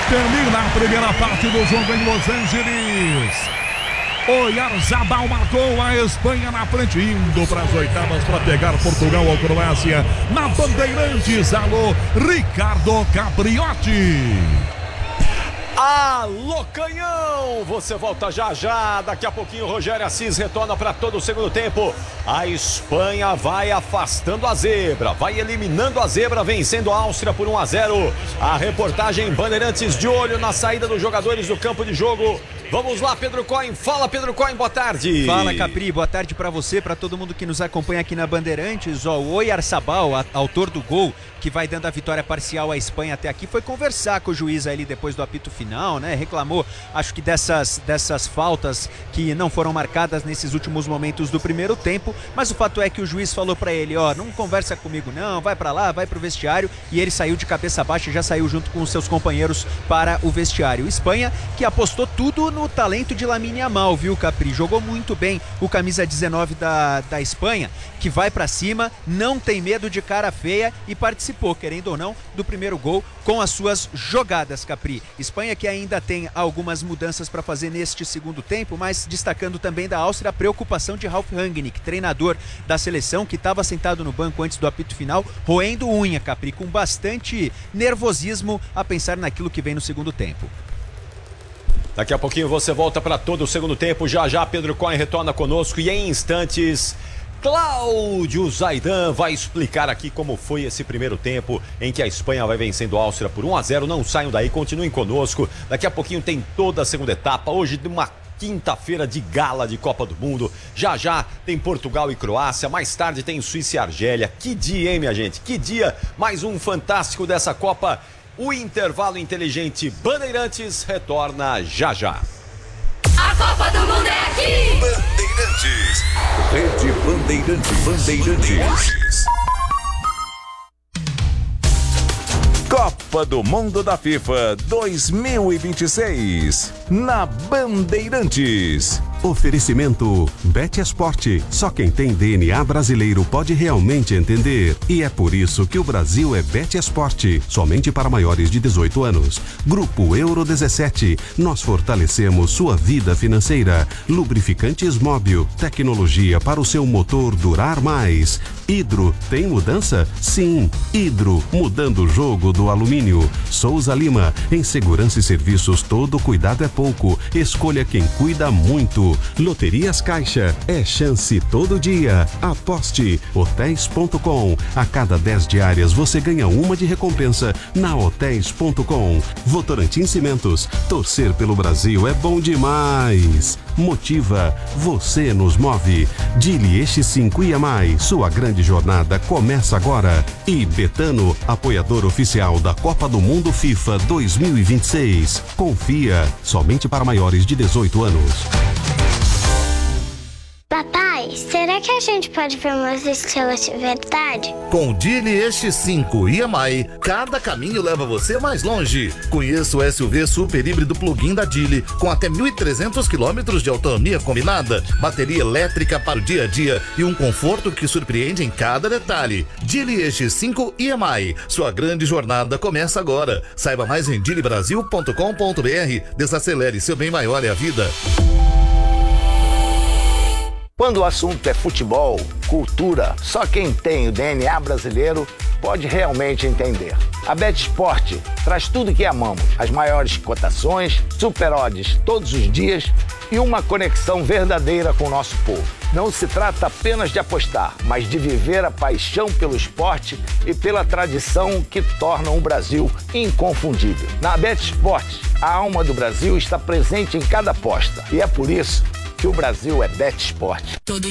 Termina a primeira parte do jogo em Los Angeles. Oyarzabal marcou, a Espanha na frente, indo para as oitavas para pegar Portugal ou Croácia. Na Bandeirantes, alô, Ricardo Capriotti. Alô, Canhão! Você volta já já. Daqui a pouquinho, Rogério Assis retorna para todo o segundo tempo. A Espanha vai afastando a zebra, vai eliminando a zebra, vencendo a Áustria por 1-0. A reportagem Bandeirantes de olho na saída dos jogadores do campo de jogo. Vamos lá, Pedro Coin. Fala, Pedro Coin, boa tarde. Fala, Capri, boa tarde pra você, pra todo mundo que nos acompanha aqui na Bandeirantes. O Oyarzabal, autor do gol, que vai dando a vitória parcial à Espanha até aqui, foi conversar com o juiz ali depois do apito final, né? Reclamou, acho que dessas faltas que não foram marcadas nesses últimos momentos do primeiro tempo, mas o fato é que o juiz falou pra ele, não conversa comigo não, vai pra lá, vai pro vestiário, e ele saiu de cabeça baixa e já saiu junto com os seus companheiros para o vestiário. Espanha, que apostou tudo no talento de Lamine Yamal, viu, Capri? Jogou muito bem o camisa 19 da Espanha, que vai pra cima, não tem medo de cara feia e participou, querendo ou não, do primeiro gol com as suas jogadas, Capri. Espanha que ainda tem algumas mudanças para fazer neste segundo tempo, mas destacando também da Áustria a preocupação de Ralf Rangnick, treinador da seleção, que estava sentado no banco antes do apito final, roendo unha, Capri, com bastante nervosismo a pensar naquilo que vem no segundo tempo. Daqui a pouquinho você volta para todo o segundo tempo. Já já Pedro Coin retorna conosco e em instantes Cláudio Zaidan vai explicar aqui como foi esse primeiro tempo em que a Espanha vai vencendo a Áustria por 1-0. Não saiam daí, continuem conosco. Daqui a pouquinho tem toda a segunda etapa. Hoje de uma quinta-feira de gala de Copa do Mundo. Já já tem Portugal e Croácia. Mais tarde tem Suíça e Argélia. Que dia, hein, minha gente? Que dia! Mais um fantástico dessa Copa. O intervalo inteligente Bandeirantes retorna já já. A Copa do Mundo é aqui! Bandeirantes. Rede Bandeirantes. Copa do Mundo da FIFA 2026 na Bandeirantes. Oferecimento Bet Esporte. Só quem tem DNA brasileiro pode realmente entender. E é por isso que o Brasil é Bet Esporte. Somente para maiores de 18 anos. Grupo Euro 17. Nós fortalecemos sua vida financeira. Lubrificantes Móbil. Tecnologia para o seu motor durar mais. Hidro. Tem mudança? Sim. Hidro. Mudando o jogo do alumínio. Souza Lima. Em segurança e serviços, todo cuidado é pouco. Escolha quem cuida muito. Loterias Caixa, é chance todo dia. Aposte. Hotéis.com. A cada 10 diárias você ganha uma de recompensa na Hotéis.com. Votorantim Cimentos. Torcer pelo Brasil é bom demais. Motiva. Você nos move. Dili X5 IMAI. Sua grande jornada começa agora. E Betano, apoiador oficial da Copa do Mundo FIFA 2026. Confia. Somente para maiores de 18 anos. Papai, será que a gente pode ver umas estrelas de verdade? Com o Dili X5 IMAI, cada caminho leva você mais longe. Conheça o SUV super híbrido plug-in da Dili, com até 1.300 km de autonomia combinada, bateria elétrica para o dia a dia e um conforto que surpreende em cada detalhe. Dili X5 IMAI, sua grande jornada começa agora. Saiba mais em dilibrasil.com.br. Desacelere, seu bem maior é a vida. Quando o assunto é futebol, cultura, só quem tem o DNA brasileiro pode realmente entender. A Bet Sport traz tudo que amamos, as maiores cotações, super odds todos os dias e uma conexão verdadeira com o nosso povo. Não se trata apenas de apostar, mas de viver a paixão pelo esporte e pela tradição que tornam o Brasil inconfundível. Na Bet Sport, a alma do Brasil está presente em cada aposta e é por isso que o Brasil é Bet Sport.